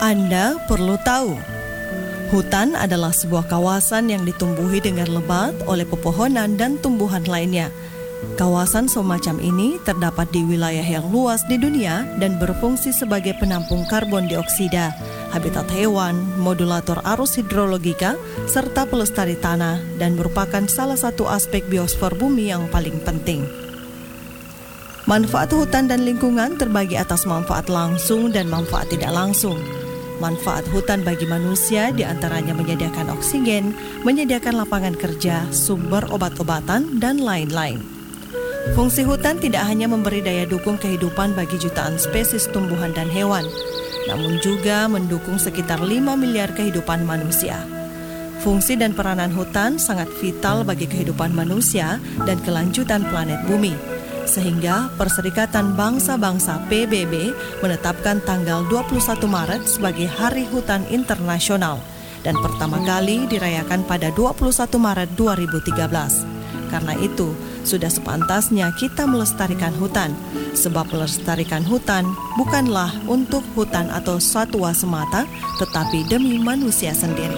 Anda perlu tahu, hutan adalah sebuah kawasan yang ditumbuhi dengan lebat oleh pepohonan dan tumbuhan lainnya. Kawasan semacam ini terdapat di wilayah yang luas di dunia dan berfungsi sebagai penampung karbon dioksida, habitat hewan, modulator arus hidrologika, serta pelestari tanah dan merupakan salah satu aspek biosfer bumi yang paling penting. Manfaat hutan dan lingkungan terbagi atas manfaat langsung dan manfaat tidak langsung. Manfaat hutan bagi manusia diantaranya menyediakan oksigen, menyediakan lapangan kerja, sumber obat-obatan, dan lain-lain. Fungsi hutan tidak hanya memberi daya dukung kehidupan bagi jutaan spesies tumbuhan dan hewan, namun juga mendukung sekitar 5 miliar kehidupan manusia. Fungsi dan peranan hutan sangat vital bagi kehidupan manusia dan kelanjutan planet bumi. Sehingga Perserikatan Bangsa-Bangsa PBB menetapkan tanggal 21 Maret sebagai Hari Hutan Internasional dan pertama kali dirayakan pada 21 Maret 2013. Karena itu, sudah sepantasnya kita melestarikan hutan, sebab melestarikan hutan bukanlah untuk hutan atau satwa semata, tetapi demi manusia sendiri.